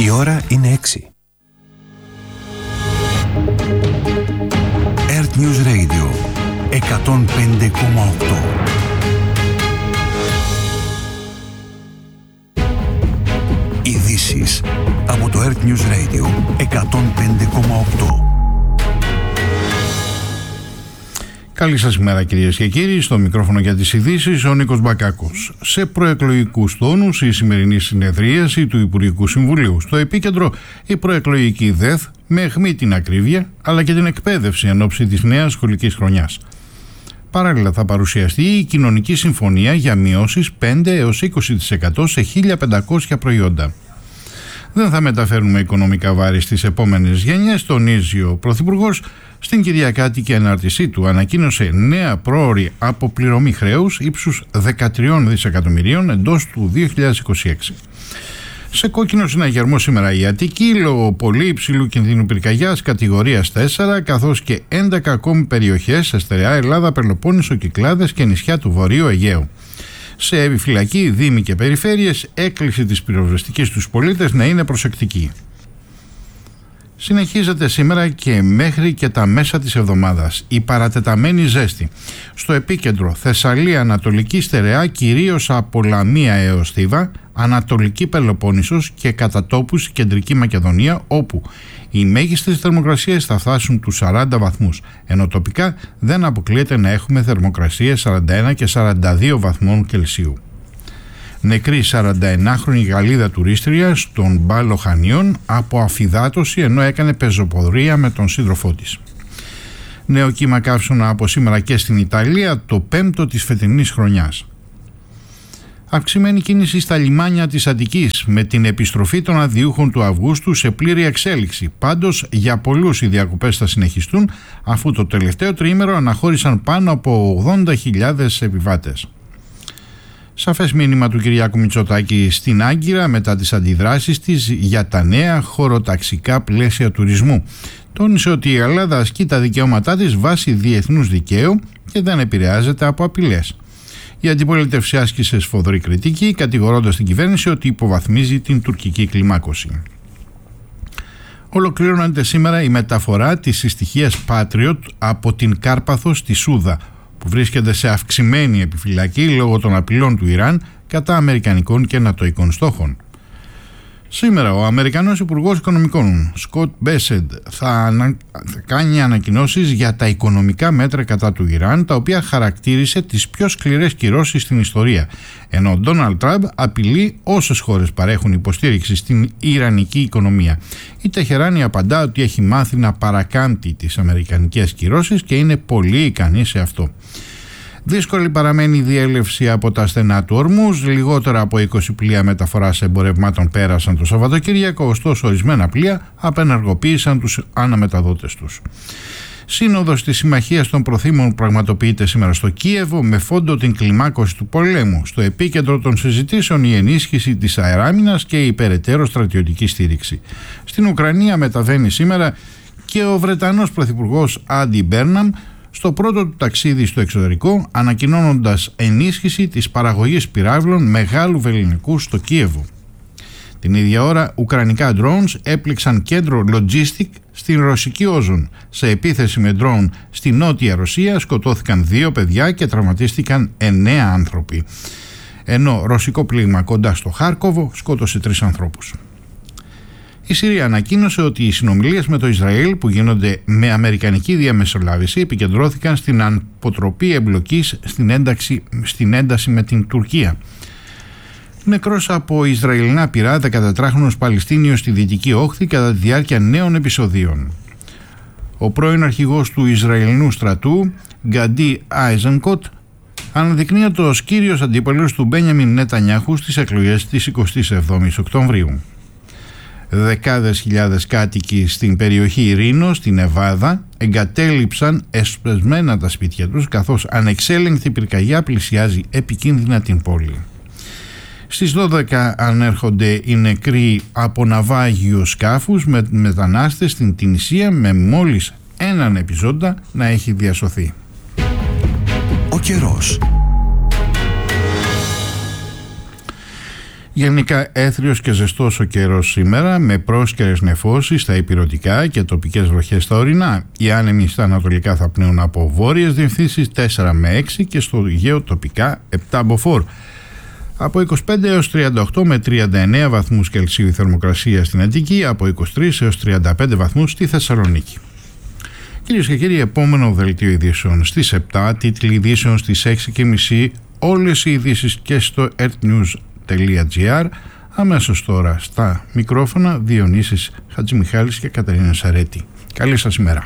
Η ώρα είναι 6. Earth News Radio 105,8. Ειδήσεις από το Earth News Radio 105,8. Καλή σας ημέρα κυρίες και κύριοι, στο μικρόφωνο για τις ειδήσεις ο Νίκος Μπακάκος. Σε προεκλογικούς τόνους η σημερινή συνεδρίαση του Υπουργικού Συμβουλίου. Στο επίκεντρο η προεκλογική ΔΕΘ με αιχμή την ακρίβεια αλλά και την εκπαίδευση εν ώψη της νέας σχολικής χρονιάς. Παράλληλα θα παρουσιαστεί η κοινωνική συμφωνία για μειώσεις 5 έως 20% σε 1.500 προϊόντα. Δεν θα μεταφέρουμε οικονομικά βάρη στις επόμενες γενιές, τονίζει ο Πρωθυπουργός. Στην Κυριακάτικη ανάρτησή του ανακοίνωσε νέα πρόωρη αποπληρωμή χρέους ύψους 13 δισεκατομμυρίων εντός του 2026. Σε κόκκινο συναγερμό σήμερα η Αττική λόγω πολύ υψηλού κινδύνου πυρκαγιάς κατηγορίας 4, καθώς και 11 ακόμη περιοχές σε στερεά Ελλάδα, Πελοπόννησο, Κυκλάδες και νησιά του Βορείου Αιγαίου. Σε επιφυλακή, δήμοι και περιφέρειες, έκκληση της πυροσβεστικής στους πολίτες να είναι προσεκτικοί. Συνεχίζεται σήμερα και μέχρι και τα μέσα της εβδομάδας η παρατεταμένη ζέστη. Στο επίκεντρο Θεσσαλία, Ανατολική Στερεά, κυρίως από Λαμία έως Θήβα, Ανατολική Πελοπόννησος και κατά τόπους Κεντρική Μακεδονία, όπου οι μέγιστες θερμοκρασίες θα φτάσουν τους 40 βαθμούς, ενώ τοπικά δεν αποκλείεται να έχουμε θερμοκρασίες 41 και 42 βαθμών Κελσίου. Νεκρή 41χρονη Γαλλίδα τουρίστρια στον Μπάλο Χανίων από αφυδάτωση ενώ έκανε πεζοπορία με τον σύντροφό της. Νέο κύμα καύσωνα από σήμερα και στην Ιταλία, το 5ο της φετινής χρονιάς. Αυξημένη κίνηση στα λιμάνια της Αττικής με την επιστροφή των αδειούχων του Αυγούστου σε πλήρη εξέλιξη. Πάντως για πολλούς οι διακοπές θα συνεχιστούν, αφού το τελευταίο τριήμερο αναχώρησαν πάνω από 80.000 επιβάτες. Σαφές μήνυμα του Κυριάκου Μητσοτάκη στην Άγκυρα μετά τις αντιδράσεις της για τα νέα χωροταξικά πλαίσια τουρισμού. Τόνισε ότι η Ελλάδα ασκεί τα δικαιώματά της βάσει διεθνούς δικαίου και δεν επηρεάζεται από απειλές. Η αντιπολίτευση άσκησε σφοδρή κριτική, κατηγορώντας την κυβέρνηση ότι υποβαθμίζει την τουρκική κλιμάκωση. Ολοκληρώνεται σήμερα η μεταφορά της συστοιχίας Patriot από την Κάρπαθο στη Σούδα, που βρίσκεται σε αυξημένη επιφυλακή λόγω των απειλών του Ιράν κατά αμερικανικών και νατοικών στόχων. Σήμερα ο Αμερικανός Υπουργός Οικονομικών Σκοτ Μπέσεντ θα κάνει ανακοινώσεις για τα οικονομικά μέτρα κατά του Ιράν, τα οποία χαρακτήρισε τις πιο σκληρές κυρώσεις στην ιστορία, ενώ ο Ντόναλντ Τραμπ απειλεί όσες χώρες παρέχουν υποστήριξη στην ιρανική οικονομία. Η Τεχεράνη απαντά ότι έχει μάθει να παρακάμπτει τις αμερικανικές κυρώσεις και είναι πολύ ικανή σε αυτό. Δύσκολη παραμένει η διέλευση από τα στενά του Ορμούζ. Λιγότερα από 20 πλοία μεταφοράς εμπορευμάτων πέρασαν το Σαββατοκύριακο, ωστόσο ορισμένα πλοία απενεργοποίησαν τους αναμεταδότες τους. Σύνοδος της Συμμαχίας των Προθήμων πραγματοποιείται σήμερα στο Κίεβο με φόντο την κλιμάκωση του πολέμου. Στο επίκεντρο των συζητήσεων η ενίσχυση της αεράμινας και η περαιτέρω στρατιωτική στήριξη. Στην Ουκρανία μεταβαίνει σήμερα και ο Βρετανός Πρωθυπουργός Άντι Μπέρναμ στο πρώτο του ταξίδι στο εξωτερικό, ανακοινώνοντας ενίσχυση της παραγωγής πυράβλων μεγάλου βεληνικού στο Κίεβο. Την ίδια ώρα, ουκρανικά drones έπληξαν κέντρο logistic στην ρωσική Όζον. Σε επίθεση με drone στη νότια Ρωσία σκοτώθηκαν 2 παιδιά και τραυματίστηκαν 9 άνθρωποι. Ενώ ρωσικό πλήγμα κοντά στο Χάρκοβο σκότωσε 3 ανθρώπους. Η Συρία ανακοίνωσε ότι οι συνομιλίες με το Ισραήλ που γίνονται με αμερικανική διαμεσολάβηση επικεντρώθηκαν στην αποτροπή εμπλοκής στην ένταση με την Τουρκία. Νεκρός από Ισραηλινά πυρά 14χρονος Παλαιστίνιος στη Δυτική Όχθη κατά τη διάρκεια νέων επεισοδίων. Ο πρώην αρχηγός του Ισραηλινού στρατού, Γκαντί Άιζενκοτ, αναδεικνύεται ως κύριος αντίπαλος του Μπένιαμιν Νετανιάχου στις εκλογές της 27ης Οκτωβρίου. Δεκάδες χιλιάδες κάτοικοι στην περιοχή Ρήνο, στην Νεβάδα, εγκατέλειψαν εσπεσμένα τα σπίτια τους, καθώς ανεξέλεγκτη πυρκαγιά πλησιάζει επικίνδυνα την πόλη. Στις 12 ανέρχονται οι νεκροί από ναυάγιο σκάφους με μετανάστες στην Τινησία, με μόλις έναν επιζώντα να έχει διασωθεί. Ο καιρός. Γενικά έθριος και ζεστός ο καιρός σήμερα, με πρόσκαιρες νεφώσεις στα ηπειρωτικά και τοπικές βροχές στα ορεινά. Οι άνεμοι στα ανατολικά θα πνέουν από βόρειες διευθύνσεις 4 με 6 και στο Αιγαίο τοπικά 7 μποφόρ. Από 25 έως 38 με 39 βαθμούς Κελσίου η θερμοκρασία στην Αττική, από 23 έως 35 βαθμούς στη Θεσσαλονίκη. Κυρίες και κύριοι, επόμενο δελτίο ειδήσεων στις 7, τίτλοι ειδήσεων στις 6.30, όλες οι ειδήσεις και στο earthnews.gr. Αμέσως τώρα στα μικρόφωνα Διονύσης Χατζημιχάλης και Καταρίνα Σαρέτη. Καλή σας ημέρα.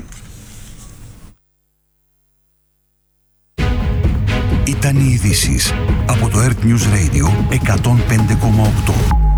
Ήταν οι ειδήσεις από το Earth News Radio 105,8.